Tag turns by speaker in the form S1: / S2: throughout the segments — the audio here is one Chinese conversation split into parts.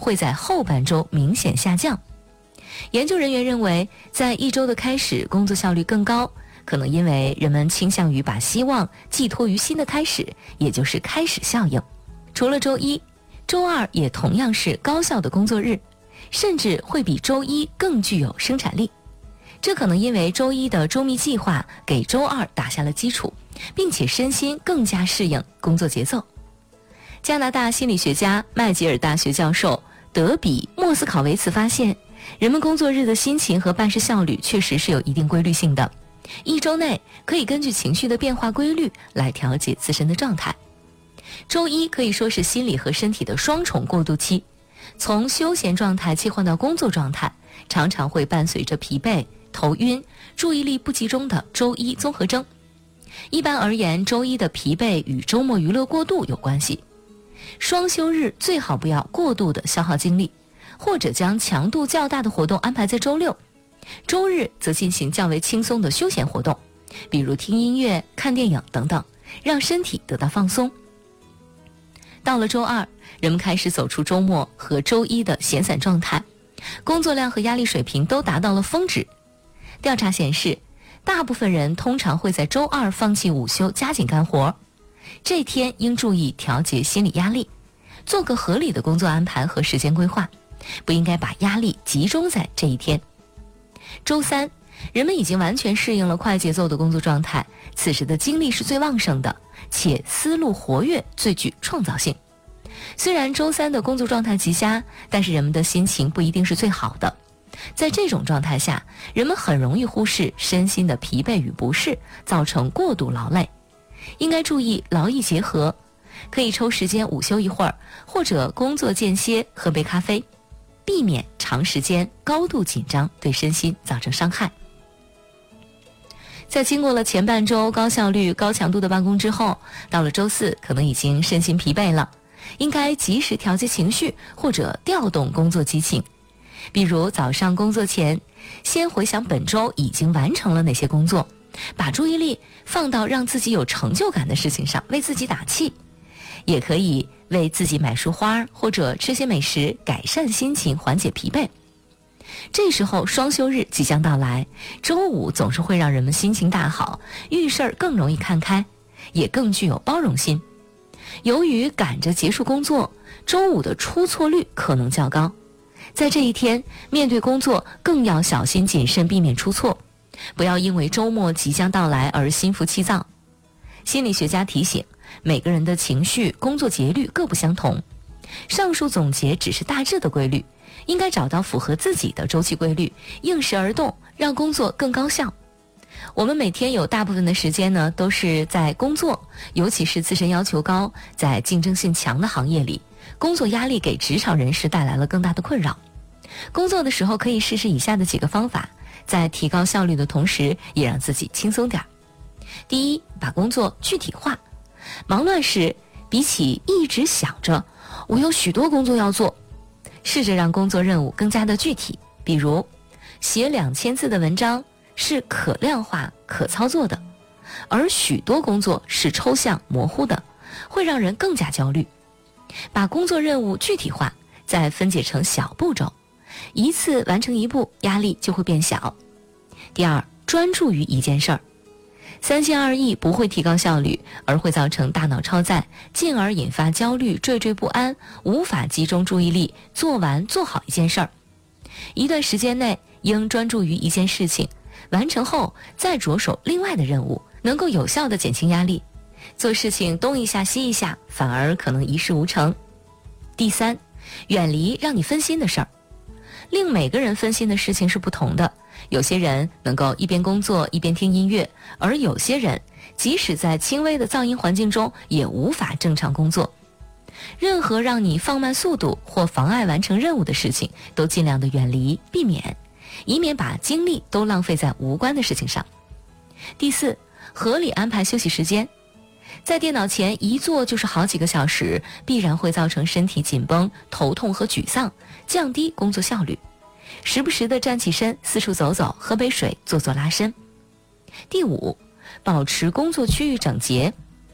S1: 会在后半周明显下降。研究人员认为，在一周的开始，工作效率更高，可能因为人们倾向于把希望寄托于新的开始，也就是开始效应。除了周一，周二也同样是高效的工作日，甚至会比周一更具有生产力。这可能因为周一的周密计划给周二打下了基础，并且身心更加适应工作节奏。加拿大心理学家麦吉尔大学教授德比莫斯考维茨发现，人们工作日的心情和办事效率确实是有一定规律性的，一周内可以根据情绪的变化规律来调节自身的状态。周一可以说是心理和身体的双重过渡期，从休闲状态切换到工作状态，常常会伴随着疲惫、头晕、注意力不集中的周一综合征。一般而言，周一的疲惫与周末娱乐过度有关系。双休日最好不要过度的消耗精力，或者将强度较大的活动安排在周六，周日则进行较为轻松的休闲活动，比如听音乐、看电影等等，让身体得到放松。到了周二，人们开始走出周末和周一的闲散状态，工作量和压力水平都达到了峰值。调查显示，大部分人通常会在周二放弃午休，加紧干活。这天应注意调节心理压力，做个合理的工作安排和时间规划，不应该把压力集中在这一天。周三，人们已经完全适应了快节奏的工作状态，此时的精力是最旺盛的，且思路活跃，最具创造性。虽然周三的工作状态极佳，但是人们的心情不一定是最好的。在这种状态下，人们很容易忽视身心的疲惫与不适，造成过度劳累。应该注意劳逸结合，可以抽时间午休一会儿，或者工作间歇喝杯咖啡，避免长时间高度紧张对身心造成伤害。在经过了前半周高效率、高强度的办公之后，到了周四可能已经身心疲惫了，应该及时调节情绪或者调动工作激情。比如早上工作前，先回想本周已经完成了哪些工作，把注意力放到让自己有成就感的事情上，为自己打气。也可以为自己买束花或者吃些美食，改善心情，缓解疲惫。这时候双休日即将到来，周五总是会让人们心情大好，遇事儿更容易看开，也更具有包容心。由于赶着结束工作，周五的出错率可能较高。在这一天，面对工作更要小心谨慎，避免出错，不要因为周末即将到来而心浮气躁。心理学家提醒，每个人的情绪、工作节律各不相同，上述总结只是大致的规律，应该找到符合自己的周期规律，应时而动，让工作更高效。我们每天有大部分的时间呢，都是在工作，尤其是自身要求高、在竞争性强的行业里，工作压力给职场人士带来了更大的困扰。工作的时候可以试试以下的几个方法，在提高效率的同时，也让自己轻松点。第一，把工作具体化。忙乱时，比起一直想着我有许多工作要做，试着让工作任务更加的具体。比如，写2000字的文章是可量化、可操作的，而许多工作是抽象、模糊的，会让人更加焦虑。把工作任务具体化，再分解成小步骤，一次完成一步，压力就会变小。第二，专注于一件事儿。三心二意不会提高效率，而会造成大脑超载，进而引发焦虑、惴惴不安，无法集中注意力做好一件事儿。一段时间内应专注于一件事情，完成后再着手另外的任务，能够有效地减轻压力。做事情东一下西一下，反而可能一事无成。第三，远离让你分心的事儿。令每个人分心的事情是不同的，有些人能够一边工作一边听音乐，而有些人即使在轻微的噪音环境中也无法正常工作。任何让你放慢速度或妨碍完成任务的事情，都尽量的远离避免，以免把精力都浪费在无关的事情上。第四，合理安排休息时间。在电脑前一坐就是好几个小时，必然会造成身体紧绷、头痛和沮丧，降低工作效率。时不时地站起身，四处走走，喝杯水，做拉伸。第五，保持工作区域整洁。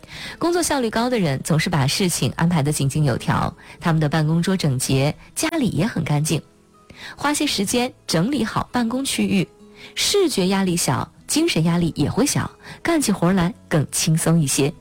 S1: 工作效率高的人总是把事情安排得井井有条，他们的办公桌整洁，家里也很干净。花些时间整理好办公区域，视觉压力小，精神压力也会小，干起活来更轻松一些。